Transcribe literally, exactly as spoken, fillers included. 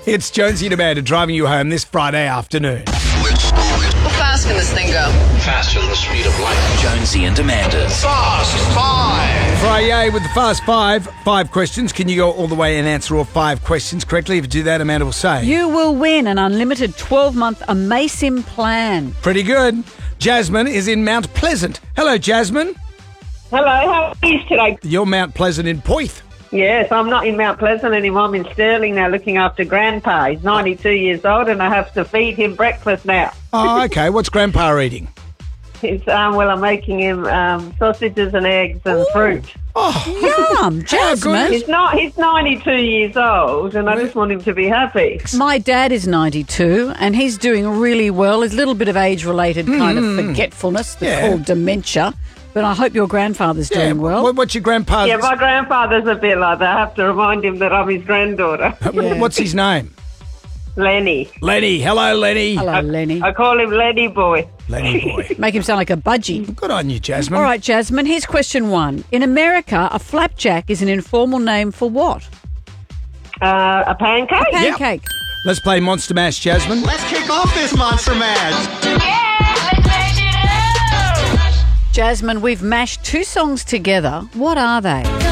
It's Jonesy and Amanda driving you home this Friday afternoon. How fast can this thing go? Faster than the speed of light. Jonesy and Amanda's Fast Five. Friday with the Fast Five. Five questions. Can you go all the way and answer all five questions correctly? If you do that, Amanda will say. You will win an unlimited twelve-month Amasim plan. Pretty good. Jasmine is in Mount Pleasant. Hello, Jasmine. Hello, how are you today? You're Mount Pleasant in Poyth. Yes, I'm not in Mount Pleasant anymore. I'm in Stirling now looking after Grandpa. He's ninety-two years old and I have to feed him breakfast now. Oh, okay. What's Grandpa eating? It's, um, well, I'm making him um, sausages and eggs and fruit. Oh, Yum, Jasmine. He's not. He's ninety-two years old and I just want him to be happy. My dad is ninety-two and he's doing really well. There's a little bit of age-related kind of forgetfulness that's Yeah. called dementia. But I hope your grandfather's yeah. doing well. What, what's your grandpa? Yeah, my grandfather's a bit like that. I have to remind him that I'm his granddaughter. Yeah. What's his name? Lenny. Lenny. Hello, Lenny. Hello, Lenny. I call him Lenny boy. Lenny boy. Make him sound like a budgie. Good on you, Jasmine. All right, Jasmine, here's question one. In America, a flapjack is an informal name for what? Uh, a pancake? Pancake. Let's play Monster Mash, Jasmine. Let's kick off this Monster Mash. Jasmine, we've mashed two songs together. What are they?